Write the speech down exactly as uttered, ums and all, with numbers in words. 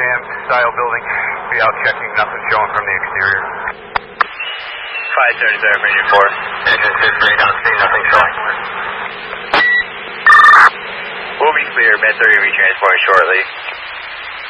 Ram style building. Be out checking, nothing showing from the exterior. five seventy-seven for Union four. Engine six three on scene, nothing showing. We'll be clear, Med thirty retransporting shortly.